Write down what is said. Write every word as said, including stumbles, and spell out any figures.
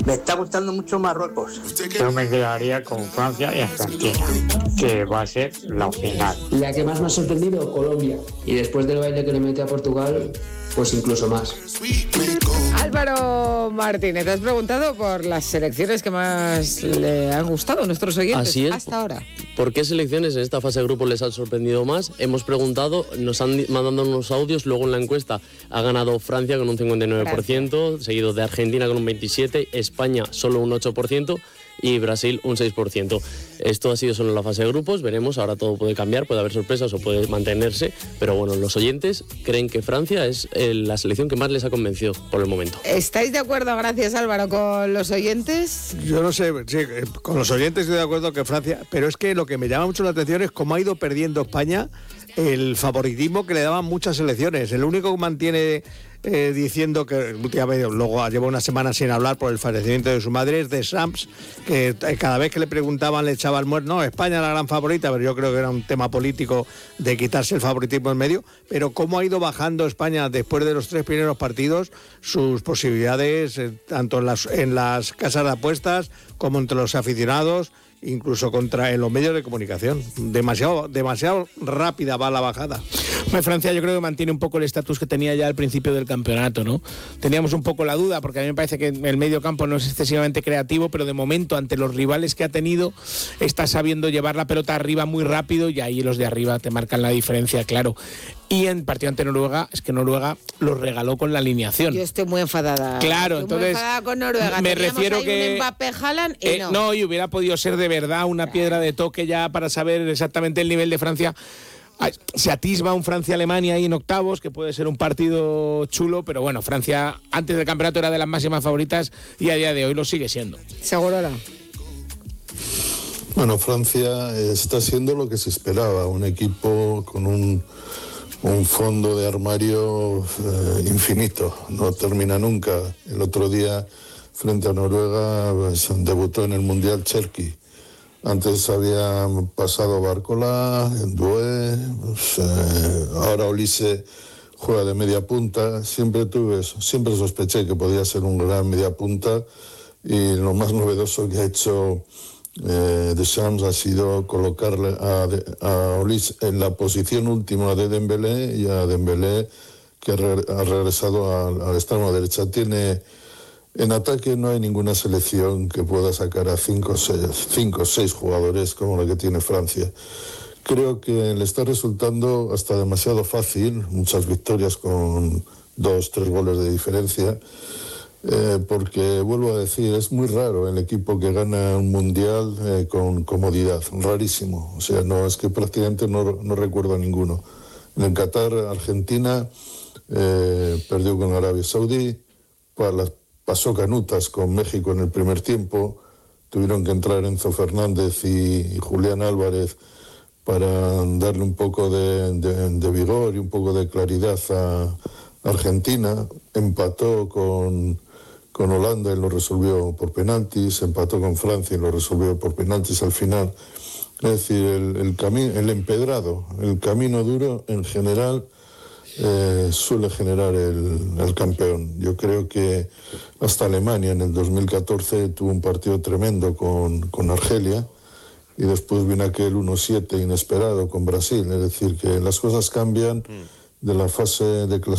Me está gustando mucho Marruecos. Yo me quedaría con Francia y Argentina, que va a ser la final. La que más me ha sorprendido, Colombia. Y después del baile que le mete a Portugal, pues incluso más. Álvaro Martínez, te has preguntado por las selecciones que más le han gustado a nuestros oyentes. Así es. Hasta ahora. ¿Por qué selecciones en esta fase de grupo les han sorprendido más? Hemos preguntado, nos han mandado unos audios, luego en la encuesta ha ganado Francia con un cincuenta y nueve por ciento, Gracias. Seguido de Argentina con un veintisiete por ciento, España solo un ocho por ciento y Brasil un seis por ciento. Esto ha sido solo la fase de grupos, veremos, ahora todo puede cambiar, puede haber sorpresas o puede mantenerse, pero bueno, los oyentes creen que Francia es la selección que más les ha convencido por el momento. ¿Estáis de acuerdo, gracias Álvaro, con los oyentes? Yo no sé, sí, con los oyentes estoy de acuerdo que Francia, pero es que lo que me llama mucho la atención es cómo ha ido perdiendo España el favoritismo que le daban muchas selecciones. El único que mantiene eh, diciendo que últimamente, luego lleva una semana sin hablar por el fallecimiento de su madre, es de Sams, que eh, cada vez que le preguntaban le echaba el muerto. No, España es la gran favorita, pero yo creo que era un tema político de quitarse el favoritismo en medio. Pero cómo ha ido bajando España después de los tres primeros partidos sus posibilidades, eh, tanto en las, en las casas de apuestas como entre los aficionados, incluso contra en los medios de comunicación. Demasiado, demasiado rápida va la bajada. Francia yo creo que mantiene un poco el estatus que tenía ya al principio del campeonato, ¿no? Teníamos un poco la duda, porque a mí me parece que el medio campo no es excesivamente creativo, pero de momento, ante los rivales que ha tenido, está sabiendo llevar la pelota arriba muy rápido y ahí los de arriba te marcan la diferencia, claro. Y en partido ante Noruega, es que Noruega los regaló con la alineación. Yo estoy muy enfadada. Claro, estoy entonces. Muy enfadada con Noruega. Me Teníamos refiero ahí que. Un Mbappé, Haaland y eh, no. No, y hubiera podido ser de verdad una claro. piedra de toque ya para saber exactamente el nivel de Francia. Se atisba un Francia-Alemania ahí en octavos, que puede ser un partido chulo, pero bueno, Francia antes del campeonato era de las máximas favoritas y a día de hoy lo sigue siendo. ¿Seguro no? Bueno, Francia está siendo lo que se esperaba, un equipo con un, un fondo de armario eh, infinito, no termina nunca. El otro día, frente a Noruega, pues, debutó en el Mundial Cherki. Antes había pasado Barcola, Doué, pues, eh, ahora Olise juega de media punta. Siempre tuve eso, siempre sospeché que podía ser un gran media punta y lo más novedoso que ha hecho eh, Deschamps ha sido colocarle a, a Olise en la posición última de Dembélé y a Dembélé que ha regresado al, al extremo derecha. Tiene... En ataque no hay ninguna selección que pueda sacar a cinco o seis jugadores como la que tiene Francia. Creo que le está resultando hasta demasiado fácil, muchas victorias con dos, tres goles de diferencia, eh, porque, vuelvo a decir, es muy raro el equipo que gana un mundial eh, con comodidad, rarísimo. O sea, no es que prácticamente no, no recuerdo a ninguno. En el Qatar, Argentina eh, perdió con Arabia Saudí, para las pasó canutas con México en el primer tiempo, tuvieron que entrar Enzo Fernández y, y Julián Álvarez para darle un poco de, de, de vigor y un poco de claridad a Argentina. Empató con, con Holanda y lo resolvió por penaltis, empató con Francia y lo resolvió por penaltis al final. Es decir, el, el, cami- el empedrado, el camino duro en general Eh, suele generar el, el campeón. Yo creo que hasta Alemania en el dos mil catorce tuvo un partido tremendo con, con Argelia y después vino aquel uno siete inesperado con Brasil. Es decir, que las cosas cambian de la fase de clasificación